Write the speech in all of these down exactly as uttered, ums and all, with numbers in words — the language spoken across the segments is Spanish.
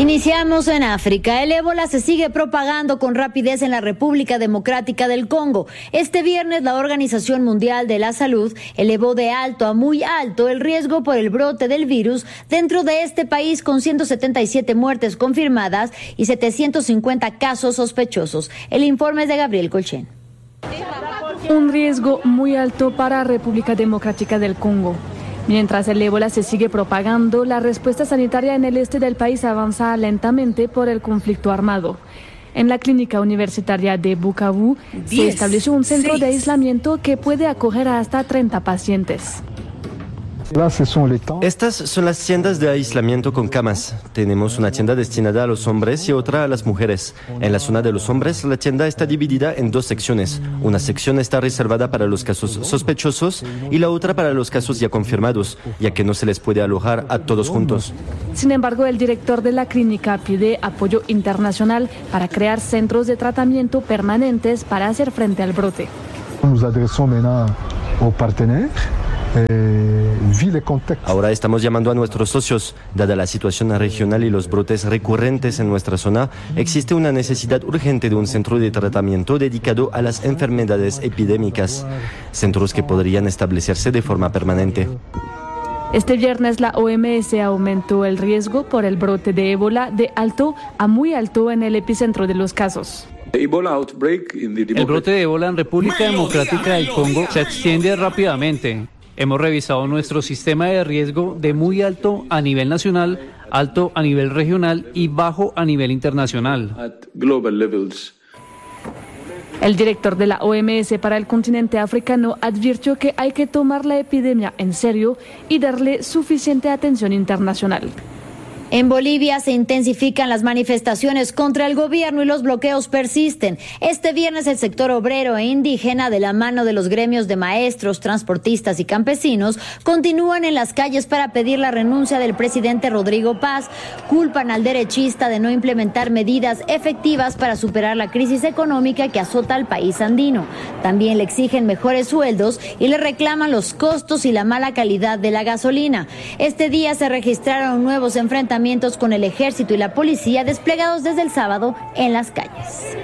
Iniciamos en África. El ébola se sigue propagando con rapidez en la República Democrática del Congo. Este viernes la Organización Mundial de la Salud elevó de alto a muy alto el riesgo por el brote del virus dentro de este país, con ciento setenta y siete muertes confirmadas y setecientos cincuenta casos sospechosos. El informe es de Gabriel Colchen. Un riesgo muy alto para República Democrática del Congo. Mientras el ébola se sigue propagando, la respuesta sanitaria en el este del país avanza lentamente por el conflicto armado. En la clínica universitaria de Bukavu se estableció un centro de aislamiento que puede acoger a hasta treinta pacientes. Estas son las tiendas de aislamiento con camas. Tenemos una tienda destinada a los hombres y otra a las mujeres. En la zona de los hombres, la tienda está dividida en dos secciones. Una sección está reservada para los casos sospechosos y la otra para los casos ya confirmados, ya que no se les puede alojar a todos juntos. Sin embargo, el director de la clínica pide apoyo internacional para crear centros de tratamiento permanentes para hacer frente al brote. Nos adresamos maintenant aux partenaires. Ahora estamos llamando a nuestros socios. Dada la situación regional y los brotes recurrentes en nuestra zona, existe una necesidad urgente de un centro de tratamiento dedicado a las enfermedades epidémicas, centros que podrían establecerse de forma permanente. Este viernes la O M S aumentó el riesgo por el brote de ébola de alto a muy alto en el epicentro de los casos. El brote de ébola en República Democrática del Congo se extiende rápidamente. Hemos revisado nuestro sistema de riesgo de muy alto a nivel nacional, alto a nivel regional y bajo a nivel internacional. El director de la O M S para el continente africano advirtió que hay que tomar la epidemia en serio y darle suficiente atención internacional. En Bolivia se intensifican las manifestaciones contra el gobierno y los bloqueos persisten. Este viernes el sector obrero e indígena, de la mano de los gremios de maestros, transportistas y campesinos, continúan en las calles para pedir la renuncia del presidente Rodrigo Paz. Culpan al derechista de no implementar medidas efectivas para superar la crisis económica que azota al país andino. También le exigen mejores sueldos y le reclaman los costos y la mala calidad de la gasolina. Este día se registraron nuevos enfrentamientos con el ejército y la policía desplegados desde el sábado en las calles.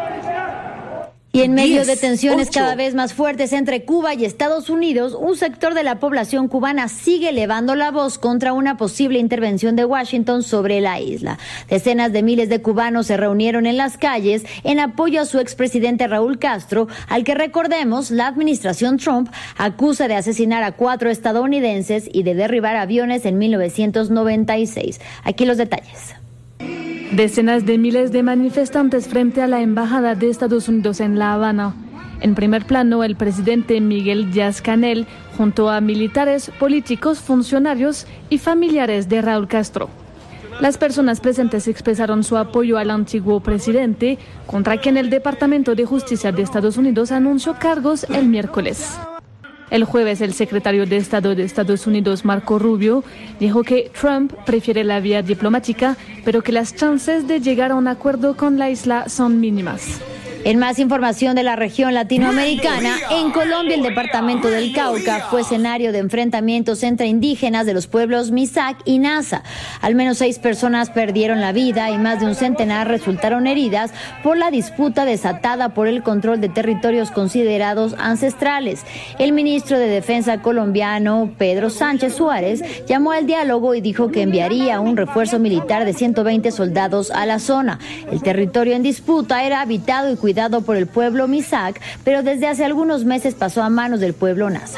Y en medio de tensiones cada vez más fuertes entre Cuba y Estados Unidos, un sector de la población cubana sigue elevando la voz contra una posible intervención de Washington sobre la isla. Decenas de miles de cubanos se reunieron en las calles en apoyo a su expresidente Raúl Castro, al que, recordemos, la administración Trump acusa de asesinar a cuatro estadounidenses y de derribar aviones en mil novecientos noventa y seis. Aquí los detalles. Decenas de miles de manifestantes frente a la Embajada de Estados Unidos en La Habana. En primer plano, el presidente Miguel Díaz-Canel, junto a militares, políticos, funcionarios y familiares de Raúl Castro. Las personas presentes expresaron su apoyo al antiguo presidente, contra quien el Departamento de Justicia de Estados Unidos anunció cargos el miércoles. El jueves, el secretario de Estado de Estados Unidos, Marco Rubio, dijo que Trump prefiere la vía diplomática, pero que las chances de llegar a un acuerdo con la isla son mínimas. En más información de la región latinoamericana, en Colombia el departamento del Cauca fue escenario de enfrentamientos entre indígenas de los pueblos Misak y Nasa. Al menos seis personas perdieron la vida y más de un centenar resultaron heridas por la disputa desatada por el control de territorios considerados ancestrales. El ministro de Defensa colombiano, Pedro Sánchez Suárez, llamó al diálogo y dijo que enviaría un refuerzo militar de ciento veinte soldados a la zona. El territorio en disputa era habitado y cuidado cuidado por el pueblo Misak, pero desde hace algunos meses pasó a manos del pueblo Nasa.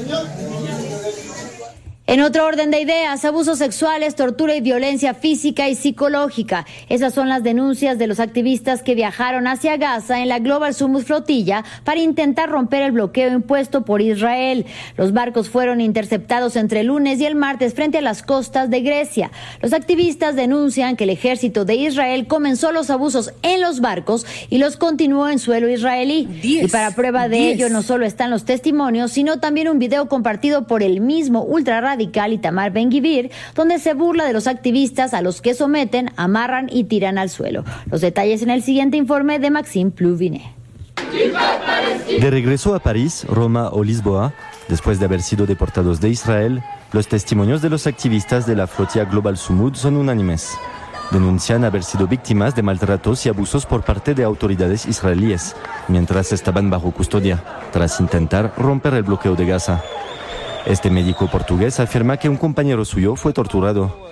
En otro orden de ideas, abusos sexuales, tortura y violencia física y psicológica. Esas son las denuncias de los activistas que viajaron hacia Gaza en la Global Summit Flotilla para intentar romper el bloqueo impuesto por Israel. Los barcos fueron interceptados entre el lunes y el martes frente a las costas de Grecia. Los activistas denuncian que el ejército de Israel comenzó los abusos en los barcos y los continuó en suelo israelí. Diez, y para prueba de diez. ello no solo están los testimonios, sino también un video compartido por el mismo ultrarradical Itamar Ben-Gvir, donde se burla de los activistas a los que someten, amarran y tiran al suelo. Los detalles en el siguiente informe de Maxime Plouvinet. De regreso a París, Roma o Lisboa, después de haber sido deportados de Israel, los testimonios de los activistas de la flotilla Global Summit son unánimes. Denuncian haber sido víctimas de maltratos y abusos por parte de autoridades israelíes, mientras estaban bajo custodia, tras intentar romper el bloqueo de Gaza. Este médico portugués afirma que un compañero suyo fue torturado.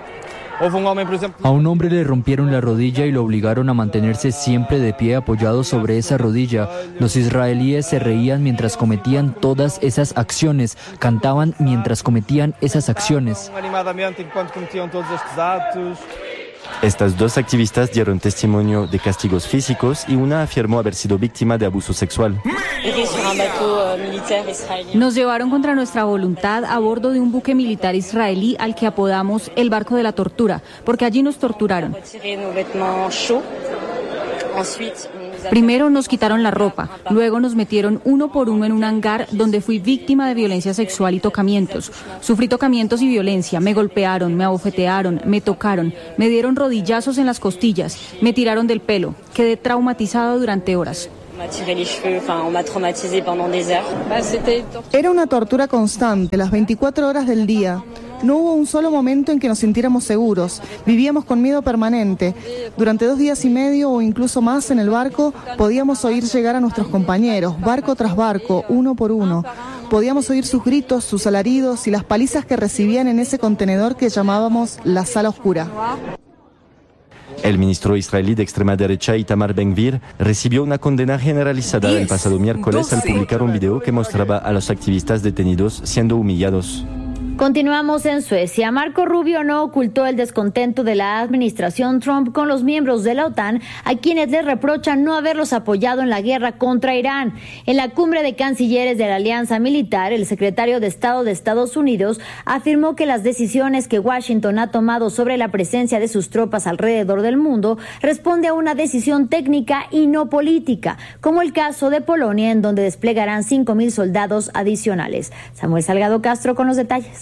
A un hombre le rompieron la rodilla y lo obligaron a mantenerse siempre de pie apoyado sobre esa rodilla. Los israelíes se reían mientras cometían todas esas acciones, cantaban mientras cometían esas acciones. Estas dos activistas dieron testimonio de castigos físicos y una afirmó haber sido víctima de abuso sexual. Nos llevaron contra nuestra voluntad a bordo de un buque militar israelí al que apodamos el barco de la tortura, porque allí nos torturaron. Primero nos quitaron la ropa, luego nos metieron uno por uno en un hangar donde fui víctima de violencia sexual y tocamientos. Sufrí tocamientos y violencia, me golpearon, me abofetearon, me tocaron, me dieron rodillazos en las costillas, me tiraron del pelo, quedé traumatizado durante horas. Era una tortura constante, las veinticuatro horas del día. No hubo un solo momento en que nos sintiéramos seguros. Vivíamos con miedo permanente. Durante dos días y medio o incluso más en el barco, podíamos oír llegar a nuestros compañeros, barco tras barco, uno por uno. Podíamos oír sus gritos, sus alaridos y las palizas que recibían en ese contenedor que llamábamos la sala oscura. El ministro israelí de extrema derecha, Itamar Ben-Gvir, recibió una condena generalizada el pasado miércoles al publicar un video que mostraba a los activistas detenidos siendo humillados. Continuamos en Suecia. Marco Rubio no ocultó el descontento de la administración Trump con los miembros de la OTAN, a quienes les reprochan no haberlos apoyado en la guerra contra Irán. En la cumbre de cancilleres de la alianza militar, el secretario de Estado de Estados Unidos afirmó que las decisiones que Washington ha tomado sobre la presencia de sus tropas alrededor del mundo responde a una decisión técnica y no política, como el caso de Polonia, en donde desplegarán cinco mil soldados adicionales. Samuel Salgado Castro con los detalles.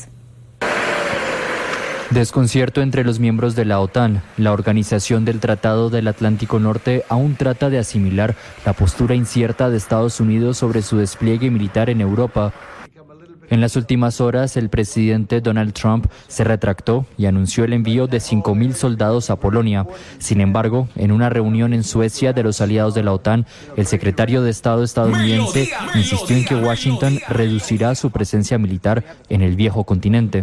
Desconcierto entre los miembros de la OTAN. La Organización del Tratado del Atlántico Norte aún trata de asimilar la postura incierta de Estados Unidos sobre su despliegue militar en Europa. En las últimas horas, el presidente Donald Trump se retractó y anunció el envío de cinco mil soldados a Polonia. Sin embargo, en una reunión en Suecia de los aliados de la OTAN, el secretario de Estado estadounidense insistió en que Washington reducirá su presencia militar en el viejo continente.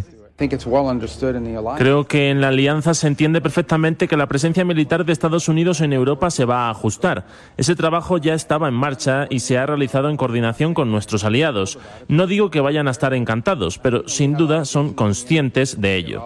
Creo que en la alianza se entiende perfectamente que la presencia militar de Estados Unidos en Europa se va a ajustar. Ese trabajo ya estaba en marcha y se ha realizado en coordinación con nuestros aliados. No digo que vayan a estar encantados, pero sin duda son conscientes de ello.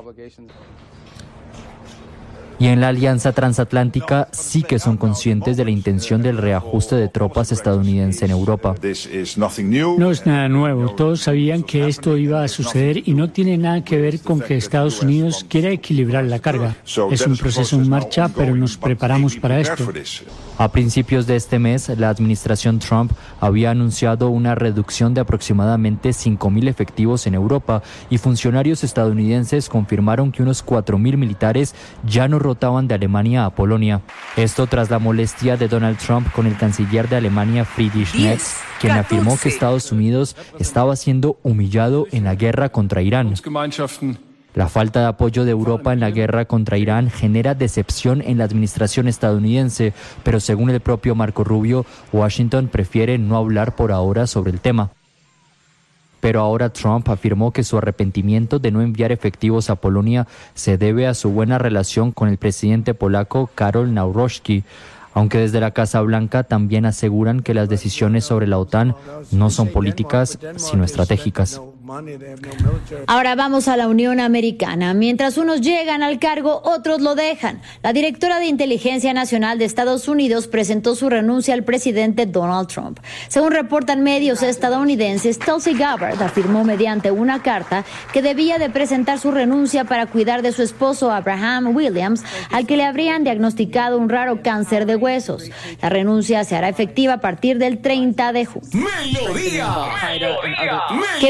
Y en la alianza transatlántica sí que son conscientes de la intención del reajuste de tropas estadounidenses en Europa. No es nada nuevo, todos sabían que esto iba a suceder y no tiene nada que ver con que Estados Unidos quiera equilibrar la carga. Es un proceso en marcha, pero nos preparamos para esto. A principios de este mes, la administración Trump había anunciado una reducción de aproximadamente cinco mil efectivos en Europa y funcionarios estadounidenses confirmaron que unos cuatro mil militares ya no rotaban de Alemania a Polonia. Esto tras la molestia de Donald Trump con el canciller de Alemania, Friedrich Merz, quien afirmó que Estados Unidos estaba siendo humillado en la guerra contra Irán. La falta de apoyo de Europa en la guerra contra Irán genera decepción en la administración estadounidense, pero según el propio Marco Rubio, Washington prefiere no hablar por ahora sobre el tema. Pero ahora Trump afirmó que su arrepentimiento de no enviar efectivos a Polonia se debe a su buena relación con el presidente polaco Karol Nawrocki, aunque desde la Casa Blanca también aseguran que las decisiones sobre la OTAN no son políticas, sino estratégicas. Ahora vamos a la Unión Americana. Mientras unos llegan al cargo, otros lo dejan. La directora de Inteligencia Nacional de Estados Unidos presentó su renuncia al presidente Donald Trump. Según reportan medios estadounidenses, Tulsi Gabbard afirmó mediante una carta que debía de presentar su renuncia para cuidar de su esposo Abraham Williams, al que le habrían diagnosticado un raro cáncer de huesos. La renuncia se hará efectiva a partir del treinta de junio. Kevin Ward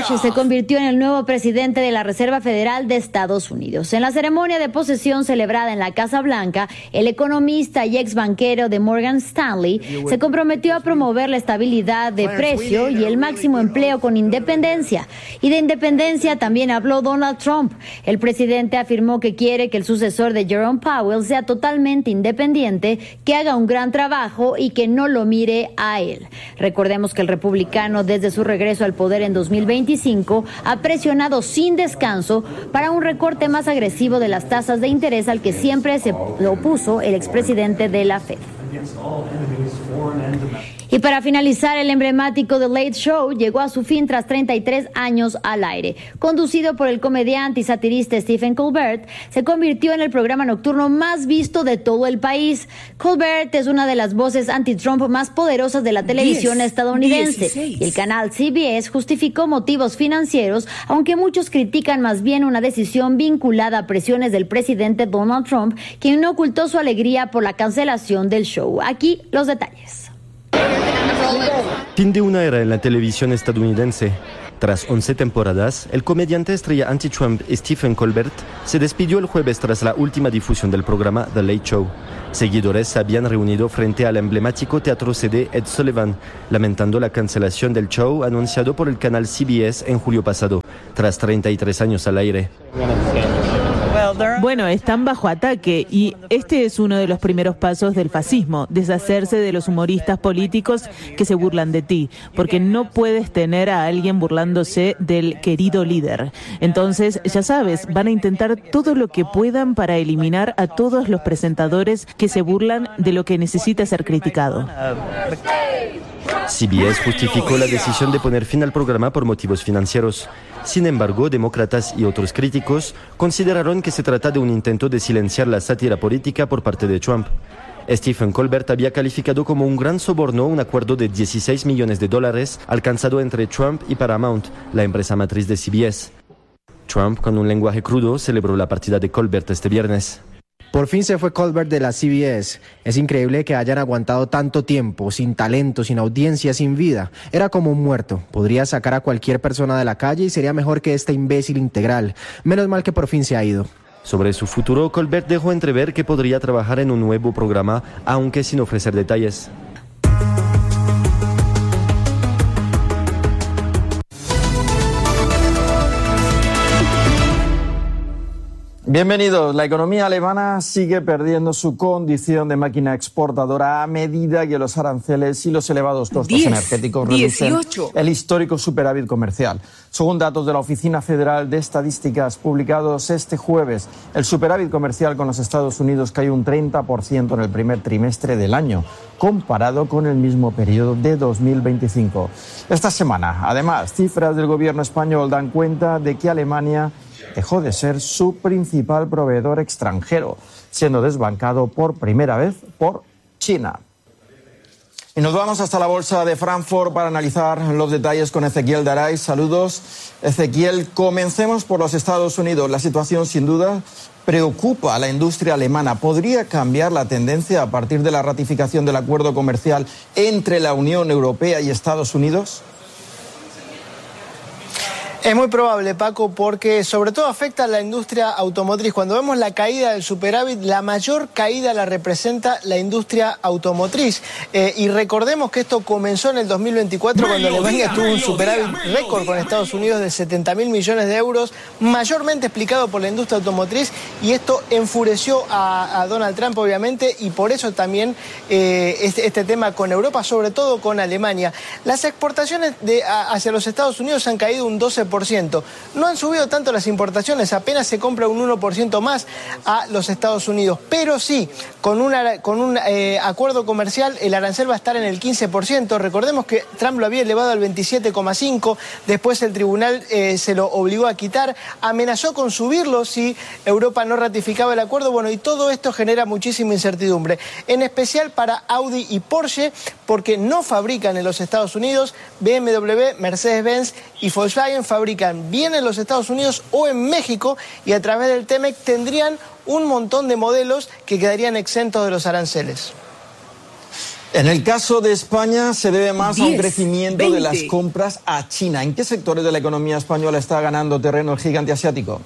Bush se convirtió en el nuevo presidente de la Reserva Federal de Estados Unidos. En la ceremonia de posesión celebrada en la Casa Blanca, el economista y ex banquero de Morgan Stanley se comprometió a promover la estabilidad de precio y el máximo empleo con independencia. Y de independencia también habló Donald Trump. El presidente afirmó que quiere que el sucesor de Jerome Powell sea totalmente independiente, que haga un gran trabajo y que no lo mire a él. Recordemos que el republicano, desde su regreso al poder en dos mil veinticinco, ha presionado sin descanso para un recorte más agresivo de las tasas de interés al que siempre se opuso el expresidente de la Fed. Y para finalizar, el emblemático The Late Show llegó a su fin tras treinta y tres años al aire. Conducido por el comediante y satirista Stephen Colbert, se convirtió en el programa nocturno más visto de todo el país. Colbert es una de las voces anti-Trump más poderosas de la televisión estadounidense. Y el canal C B S justificó motivos financieros, aunque muchos critican más bien una decisión vinculada a presiones del presidente Donald Trump, quien no ocultó su alegría por la cancelación del show. Aquí los detalles. Fin de una era en la televisión estadounidense. Tras once temporadas, el comediante estrella anti-Trump Stephen Colbert se despidió el jueves tras la última difusión del programa The Late Show. Seguidores se habían reunido frente al emblemático teatro C D Ed Sullivan, lamentando la cancelación del show anunciado por el canal C B S en julio pasado, tras treinta y tres años al aire. Bueno, están bajo ataque y este es uno de los primeros pasos del fascismo, deshacerse de los humoristas políticos que se burlan de ti, porque no puedes tener a alguien burlándose del querido líder. Entonces, ya sabes, van a intentar todo lo que puedan para eliminar a todos los presentadores que se burlan de lo que necesita ser criticado. C B S justificó la decisión de poner fin al programa por motivos financieros. Sin embargo, demócratas y otros críticos consideraron que se trata de un intento de silenciar la sátira política por parte de Trump. Stephen Colbert había calificado como un gran soborno un acuerdo de dieciséis millones de dólares alcanzado entre Trump y Paramount, la empresa matriz de C B S. Trump, con un lenguaje crudo, celebró la partida de Colbert este viernes. Por fin se fue Colbert de la C B S. Es increíble que hayan aguantado tanto tiempo, sin talento, sin audiencia, sin vida. Era como un muerto. Podría sacar a cualquier persona de la calle y sería mejor que este imbécil integral. Menos mal que por fin se ha ido. Sobre su futuro, Colbert dejó entrever que podría trabajar en un nuevo programa, aunque sin ofrecer detalles. Bienvenidos. La economía alemana sigue perdiendo su condición de máquina exportadora a medida que los aranceles y los elevados costos diez, energéticos reducen dieciocho el histórico superávit comercial. Según datos de la Oficina Federal de Estadísticas publicados este jueves, el superávit comercial con los Estados Unidos cayó un treinta por ciento en el primer trimestre del año, comparado con el mismo periodo de dos mil veinticinco. Esta semana, además, cifras del gobierno español dan cuenta de que Alemania dejó de ser su principal proveedor extranjero, siendo desbancado por primera vez por China. Y nos vamos hasta la bolsa de Frankfurt para analizar los detalles con Ezequiel Daray. Saludos, Ezequiel. Comencemos por los Estados Unidos. La situación, sin duda, preocupa a la industria alemana. ¿Podría cambiar la tendencia a partir de la ratificación del acuerdo comercial entre la Unión Europea y Estados Unidos? Es muy probable, Paco, porque sobre todo afecta a la industria automotriz. Cuando vemos la caída del superávit, la mayor caída la representa la industria automotriz. Eh, y recordemos que esto comenzó en el dos mil veinticuatro, cuando Alemania tuvo un superávit récord con Estados Unidos de setenta mil millones de euros, mayormente explicado por la industria automotriz, y esto enfureció a, a Donald Trump, obviamente, y por eso también eh, este, este tema con Europa, sobre todo con Alemania. Las exportaciones de, a, hacia los Estados Unidos han caído un doce por ciento. No han subido tanto las importaciones, apenas se compra un uno por ciento más a los Estados Unidos, pero sí, con, una, con un eh, acuerdo comercial el arancel va a estar en el quince por ciento. Recordemos que Trump lo había elevado al veintisiete coma cinco por ciento, después el tribunal eh, se lo obligó a quitar, amenazó con subirlo si Europa no ratificaba el acuerdo. Bueno, y todo esto genera muchísima incertidumbre, en especial para Audi y Porsche, porque no fabrican en los Estados Unidos. B M W, Mercedes-Benz y Volkswagen fabrican bien en los Estados Unidos o en México, y a través del T M E C tendrían un montón de modelos que quedarían exentos de los aranceles. En el caso de España se debe más diez, a un crecimiento veinte. De las compras a China. ¿En qué sectores de la economía española está ganando terreno el gigante asiático?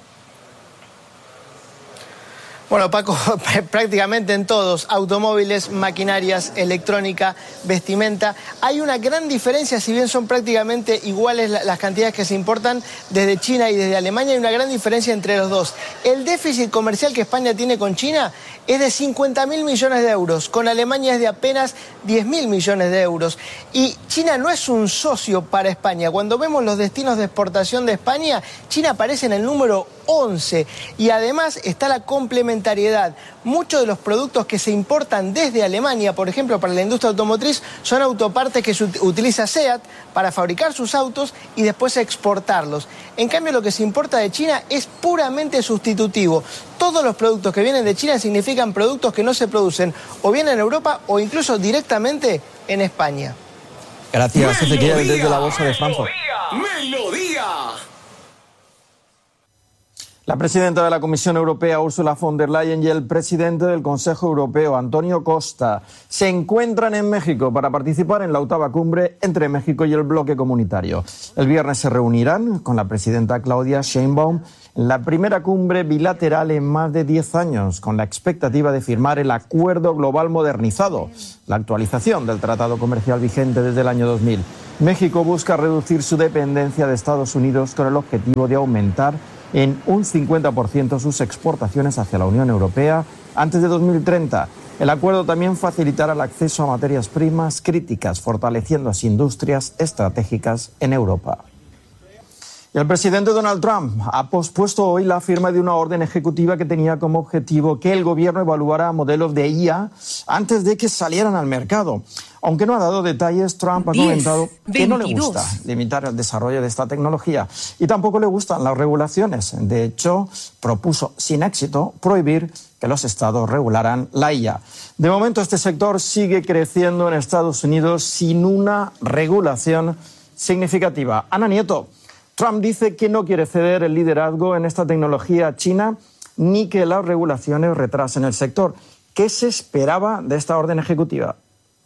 Bueno, Paco, prácticamente en todos, automóviles, maquinarias, electrónica, vestimenta. Hay una gran diferencia, si bien son prácticamente iguales las cantidades que se importan desde China y desde Alemania, hay una gran diferencia entre los dos. El déficit comercial que España tiene con China es de cincuenta mil millones de euros, con Alemania es de apenas diez mil millones de euros. Y China no es un socio para España. Cuando vemos los destinos de exportación de España, China aparece en el número once. Y además está la complementariedad. Muchos de los productos que se importan desde Alemania, por ejemplo, para la industria automotriz, son autopartes que utiliza SEAT para fabricar sus autos y después exportarlos. En cambio, lo que se importa de China es puramente sustitutivo. Todos los productos que vienen de China significan productos que no se producen o bien en Europa o incluso directamente en España. Gracias, Ezequiel, desde la Bolsa de Frankfurt. ¡Melodía! La presidenta de la Comisión Europea, Ursula von der Leyen, y el presidente del Consejo Europeo, Antonio Costa, se encuentran en México para participar en la octava cumbre entre México y el bloque comunitario. El viernes se reunirán con la presidenta Claudia Sheinbaum en la primera cumbre bilateral en más de diez años, con la expectativa de firmar el Acuerdo Global Modernizado, la actualización del tratado comercial vigente desde el año dos mil. México busca reducir su dependencia de Estados Unidos con el objetivo de aumentar en un cincuenta por ciento sus exportaciones hacia la Unión Europea antes de dos mil treinta. El acuerdo también facilitará el acceso a materias primas críticas, fortaleciendo las industrias estratégicas en Europa. Y el presidente Donald Trump ha pospuesto hoy la firma de una orden ejecutiva que tenía como objetivo que el gobierno evaluara modelos de I A antes de que salieran al mercado. Aunque no ha dado detalles, Trump ha comentado que no le gusta limitar el desarrollo de esta tecnología y tampoco le gustan las regulaciones. De hecho, propuso sin éxito prohibir que los estados regularan la I A. De momento, este sector sigue creciendo en Estados Unidos sin una regulación significativa. Ana Nieto, Trump dice que no quiere ceder el liderazgo en esta tecnología china ni que las regulaciones retrasen el sector. ¿Qué se esperaba de esta orden ejecutiva?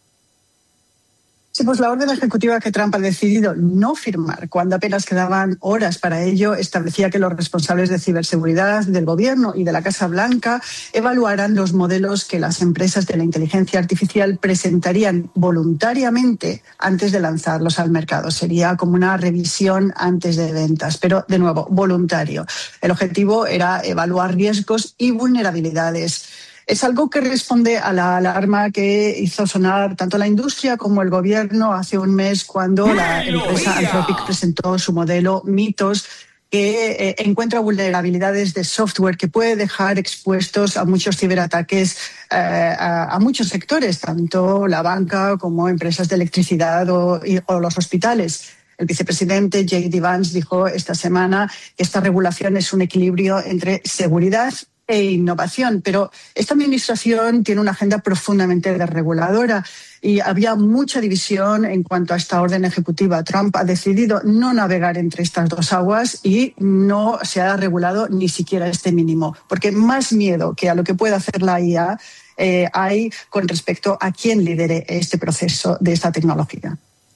Sí, pues la orden ejecutiva que Trump ha decidido no firmar, cuando apenas quedaban horas para ello, establecía que los responsables de ciberseguridad del gobierno y de la Casa Blanca evaluaran los modelos que las empresas de la inteligencia artificial presentarían voluntariamente antes de lanzarlos al mercado. Sería como una revisión antes de ventas, pero de nuevo, voluntario. El objetivo era evaluar riesgos y vulnerabilidades. Es algo que responde a la alarma que hizo sonar tanto la industria como el gobierno hace un mes cuando la empresa Anthropic presentó su modelo Mythos, que eh, encuentra vulnerabilidades de software que puede dejar expuestos a muchos ciberataques eh, a, a muchos sectores, tanto la banca como empresas de electricidad o, y, o los hospitales. El vicepresidente J D Vance dijo esta semana que esta regulación es un equilibrio entre seguridad e innovación, pero esta administración tiene una agenda profundamente desreguladora y había mucha división en cuanto a esta orden ejecutiva. Trump ha decidido no navegar entre estas dos aguas y no se ha regulado ni siquiera este mínimo, porque más miedo que a lo que pueda hacer la I A eh, hay con respecto a quién lidere este proceso de esta tecnología.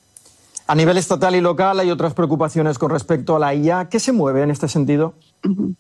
A nivel estatal y local hay otras preocupaciones con respecto a la I A. ¿Qué se mueve en este sentido? Uh-huh.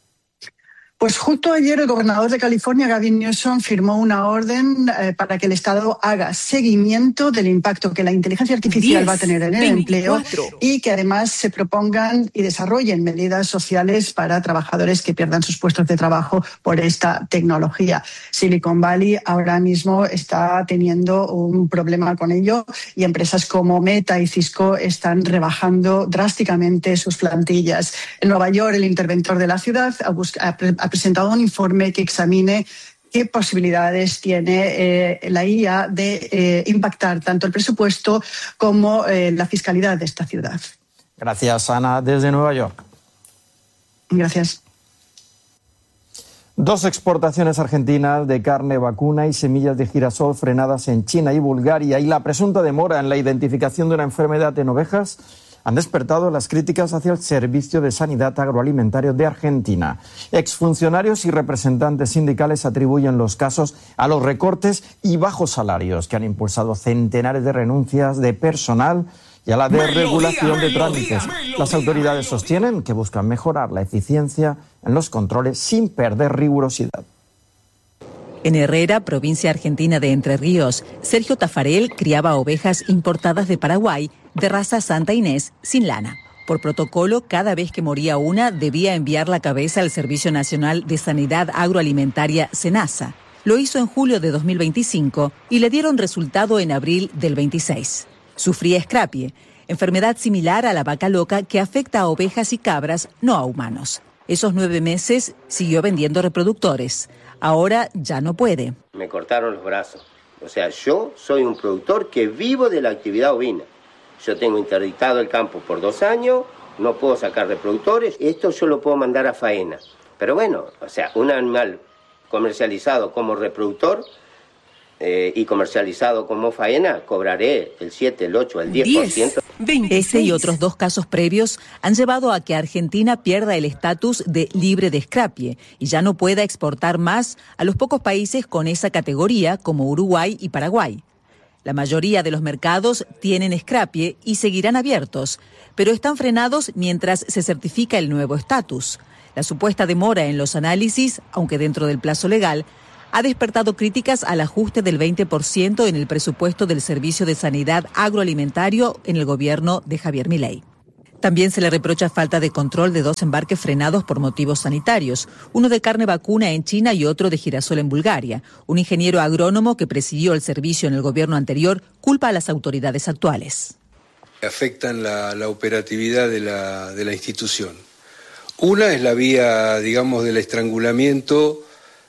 Pues justo ayer el gobernador de California, Gavin Newsom, firmó una orden eh, para que el Estado haga seguimiento del impacto que la inteligencia artificial diez, va a tener en el veinticuatro empleo y que además se propongan y desarrollen medidas sociales para trabajadores que pierdan sus puestos de trabajo por esta tecnología. Silicon Valley ahora mismo está teniendo un problema con ello y empresas como Meta y Cisco están rebajando drásticamente sus plantillas. En Nueva York, el interventor de la ciudad ha buscado ha presentado un informe que examine qué posibilidades tiene eh, la I A de eh, impactar tanto el presupuesto como eh, la fiscalidad de esta ciudad. Gracias, Ana, desde Nueva York. Gracias. Dos exportaciones argentinas de carne vacuna y semillas de girasol frenadas en China y Bulgaria y la presunta demora en la identificación de una enfermedad en ovejas han despertado las críticas hacia el Servicio de Sanidad Agroalimentario de Argentina. Exfuncionarios y representantes sindicales atribuyen los casos a los recortes y bajos salarios que han impulsado centenares de renuncias de personal y a la desregulación de trámites. Las autoridades sostienen que buscan mejorar la eficiencia en los controles sin perder rigurosidad. En Herrera, provincia argentina de Entre Ríos, Sergio Tafarel criaba ovejas importadas de Paraguay de raza Santa Inés sin lana. Por protocolo, cada vez que moría una, debía enviar la cabeza al Servicio Nacional de Sanidad Agroalimentaria, SENASA. Lo hizo en julio de dos mil veinticinco y le dieron resultado en abril del veintiséis. Sufría escrapie, enfermedad similar a la vaca loca que afecta a ovejas y cabras, no a humanos. Esos nueve meses siguió vendiendo reproductores. Ahora ya no puede. Me cortaron los brazos. O sea, yo soy un productor que vivo de la actividad ovina. Yo tengo interdictado el campo por dos años, no puedo sacar reproductores. Esto yo lo puedo mandar a faena. Pero bueno, o sea, un animal comercializado como reproductor eh, y comercializado como faena, cobraré el siete, el ocho, el diez por ciento. Este y otros dos casos previos han llevado a que Argentina pierda el estatus de libre de escrapie y ya no pueda exportar más a los pocos países con esa categoría como Uruguay y Paraguay. La mayoría de los mercados tienen escrapie y seguirán abiertos, pero están frenados mientras se certifica el nuevo estatus. La supuesta demora en los análisis, aunque dentro del plazo legal, ha despertado críticas al ajuste del veinte por ciento en el presupuesto del Servicio de Sanidad Agroalimentario en el gobierno de Javier Milei. También se le reprocha falta de control de dos embarques frenados por motivos sanitarios, uno de carne vacuna en China y otro de girasol en Bulgaria. Un ingeniero agrónomo que presidió el servicio en el gobierno anterior culpa a las autoridades actuales. Afectan la, la operatividad de la, de la institución. Una es la vía, digamos, del estrangulamiento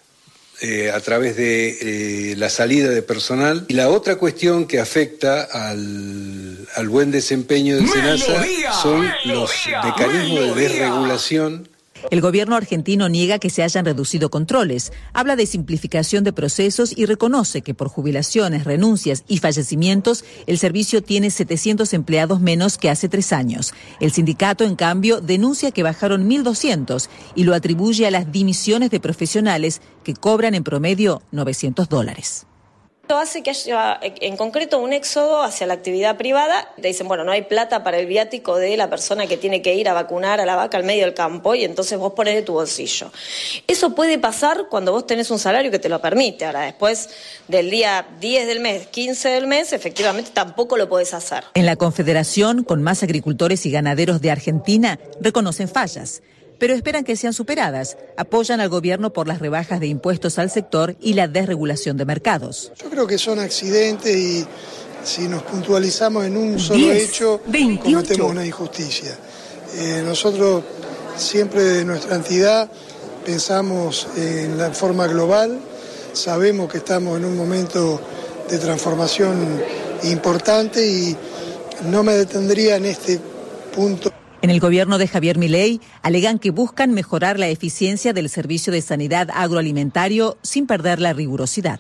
Eh, a través de eh, la salida de personal. Y la otra cuestión que afecta al, al buen desempeño del SENASA son los mecanismos de desregulación. El gobierno argentino niega que se hayan reducido controles, habla de simplificación de procesos y reconoce que por jubilaciones, renuncias y fallecimientos el servicio tiene setecientos empleados menos que hace tres años. El sindicato, en cambio, denuncia que bajaron mil doscientos y lo atribuye a las dimisiones de profesionales que cobran en promedio novecientos dólares. Esto hace que haya, en concreto, un éxodo hacia la actividad privada. Te dicen, bueno, no hay plata para el viático de la persona que tiene que ir a vacunar a la vaca al medio del campo y entonces vos ponés de tu bolsillo. Eso puede pasar cuando vos tenés un salario que te lo permite. Ahora, después del día diez del mes, quince del mes, efectivamente tampoco lo podés hacer. En la Confederación, con más agricultores y ganaderos de Argentina, reconocen fallas, pero esperan que sean superadas. Apoyan al gobierno por las rebajas de impuestos al sector y la desregulación de mercados. Yo creo que son accidentes y si nos puntualizamos en un solo diez, hecho, veintiocho. cometemos una injusticia. Eh, nosotros siempre de nuestra entidad pensamos en la forma global, sabemos que estamos en un momento de transformación importante y no me detendría en este punto. En el gobierno de Javier Milei alegan que buscan mejorar la eficiencia del servicio de sanidad agroalimentario sin perder la rigurosidad.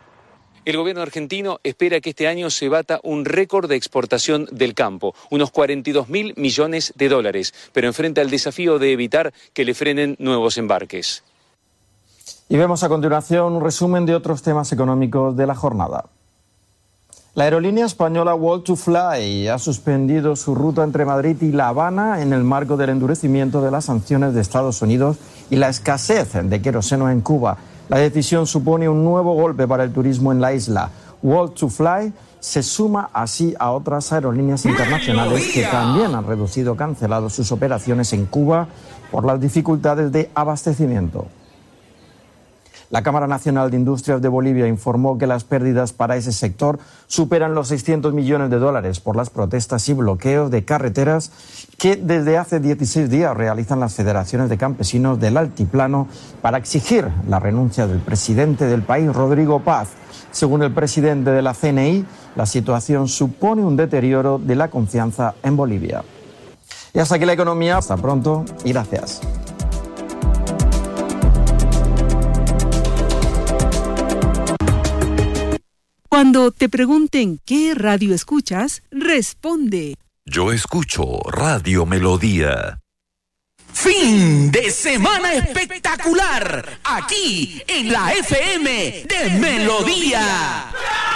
El gobierno argentino espera que este año se bata un récord de exportación del campo, unos cuarenta y dos mil millones de dólares, pero enfrenta el desafío de evitar que le frenen nuevos embarques. Y vemos a continuación un resumen de otros temas económicos de la jornada. La aerolínea española World to Fly ha suspendido su ruta entre Madrid y La Habana en el marco del endurecimiento de las sanciones de Estados Unidos y la escasez de queroseno en Cuba. La decisión supone un nuevo golpe para el turismo en la isla. World to Fly se suma así a otras aerolíneas internacionales que también han reducido o cancelado sus operaciones en Cuba por las dificultades de abastecimiento. La Cámara Nacional de Industrias de Bolivia informó que las pérdidas para ese sector superan los seiscientos millones de dólares por las protestas y bloqueos de carreteras que desde hace dieciséis días realizan las federaciones de campesinos del Altiplano para exigir la renuncia del presidente del país, Rodrigo Paz. Según el presidente de la C N I, la situación supone un deterioro de la confianza en Bolivia. Y hasta aquí la economía. Hasta pronto y gracias. Cuando te pregunten qué radio escuchas, responde Yo escucho Radio Melodía. Fin de semana espectacular aquí en la F M de Melodía.